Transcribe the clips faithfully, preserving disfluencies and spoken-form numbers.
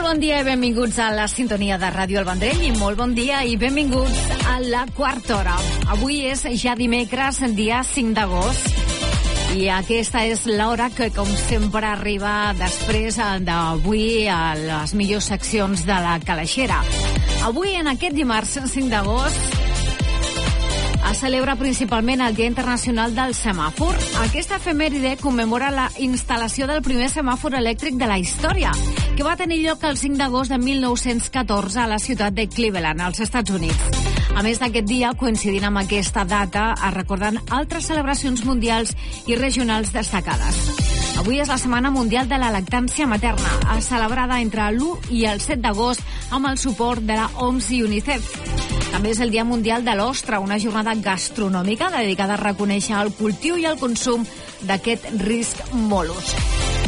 bon dia i benvinguts a la sintonia de Ràdio El Vendrell i molt bon dia i benvinguts a la quarta hora. Avui és ja dimecres, dia cinc d'agost, i aquesta és l'hora que, com sempre, arriba després d'avui a les millors seccions de la Calaixera. Avui, en aquest dimarts cinc d'agost, es celebra principalment el Dia Internacional del Semàfor. Aquesta efemèride commemora la instal·lació del primer semàfor elèctric de la història, que va tenir lloc el cinc d'agost de mil nou-cents catorze a la ciutat de Cleveland, als Estats Units. A més d'aquest dia, coincidint amb aquesta data, es recorden altres celebracions mundials i regionals destacades. Avui és la Setmana Mundial de la Lactància Materna, celebrada entre l'u i el set d'agost amb el suport de la O M S i UNICEF. També és el Dia Mundial de l'Ostra, una jornada gastronòmica dedicada a reconèixer el cultiu i el consum d'aquest risc mol·lusc.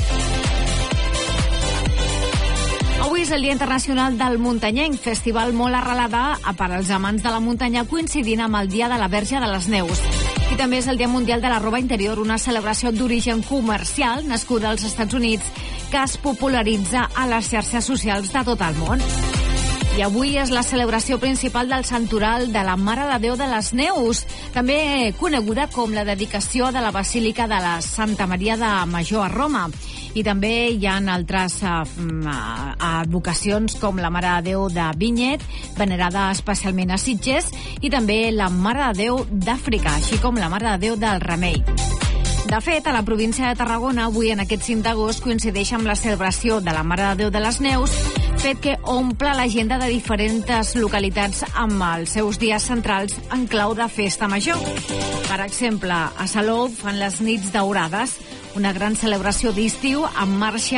Avui és el Dia Internacional del Muntanyenc, festival molt arrelada per als amants de la muntanya, coincidint amb el Dia de la Verge de les Neus. I també és el Dia Mundial de la Roba Interior, una celebració d'origen comercial nascuda als Estats Units que es popularitza a les xarxes socials de tot el món. I avui és la celebració principal del Santoral de la Mare de Déu de les Neus, també coneguda com la dedicació de la Basílica de la Santa Maria de Major a Roma. I també hi ha altres uh, advocacions com la Mare de Déu de Vinyet, venerada especialment a Sitges, i també la Mare de Déu d'Àfrica, així com la Mare de Déu del Remei. De fet, a la província de Tarragona, avui en aquest cinc d'agost coincideix amb la celebració de la Mare de Déu de les Neus, fet que omple l'agenda de diferents localitats amb els seus dies centrals en clau de festa major. Per exemple, a Salou fan les nits daurades, una gran celebració d'estiu amb marxa